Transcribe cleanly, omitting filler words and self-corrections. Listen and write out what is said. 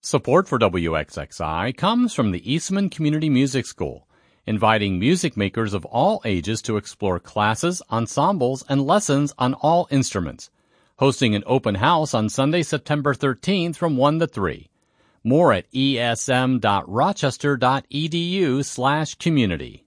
Support for WXXI comes from the Eastman Community Music School, inviting music makers of all ages to explore classes, ensembles, and lessons on all instruments. Hosting an open house on Sunday, September 13th from 1 to 3. More at esm.rochester.edu/community.